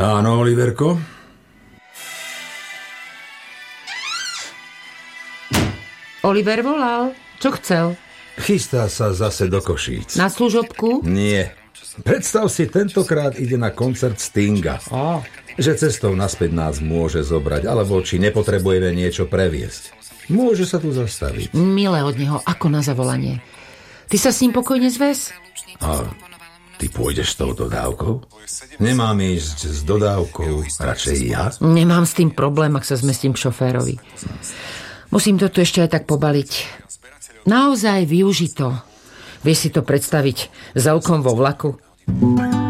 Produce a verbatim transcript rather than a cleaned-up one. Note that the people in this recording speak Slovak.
Áno, Oliverko? Oliver volal. Čo chcel? Chystá sa zase do Košíc. Na služobku? Nie. Predstav si, tentokrát ide na koncert Stinga. Oh. Že cestou naspäť nás môže zobrať, alebo či nepotrebujeme niečo previesť. Môže sa tu zastaviť. Milé od neho, ako na zavolanie. Ty sa s ním pokojne zväz? A ty pôjdeš s tou dodávkou? Nemám ísť s dodávkou, radšej ja? Nemám s tým problém, ak sa zmestím k šoférovi. Musím to tu ešte aj tak pobaliť. Naozaj využi to. Vieš si to predstaviť za okom vo vlaku?